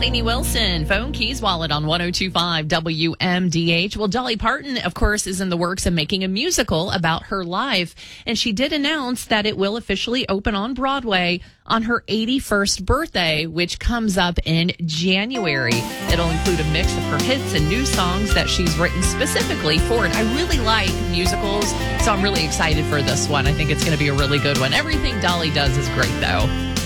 Lainey Wilson, Phone Keys Wallet on 102.5 WMDH. Well, Dolly Parton, of course, is in the works of making a musical about her life. And she did announce that it will officially open on Broadway on her 81st birthday, which comes up in January. It'll include a mix of her hits and new songs that she's written specifically for it. I really like musicals, so I'm really excited for this one. I think it's going to be a really good one. Everything Dolly does is great, though.